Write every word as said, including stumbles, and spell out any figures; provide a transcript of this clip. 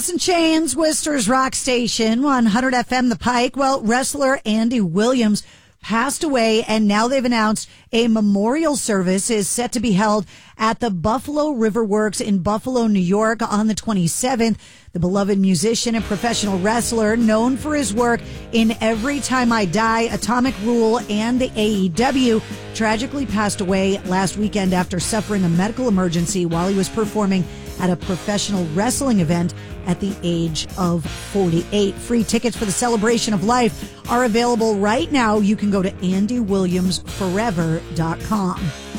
Alice in Chains, Worcester's Rock Station, one hundred F M The Pike. Well, wrestler Andy Williams passed away, and now they've announced a memorial service is set to be held at the Buffalo River Works in Buffalo, New York on the twenty-seventh. The beloved musician and professional wrestler, known for his work in Every Time I Die, Atomic Rule, and the A E W, tragically passed away last weekend after suffering a medical emergency while he was performing at a professional wrestling event at the age of forty-eight. Free tickets for the celebration of life are available right now. You can go to andy williams forever dot com.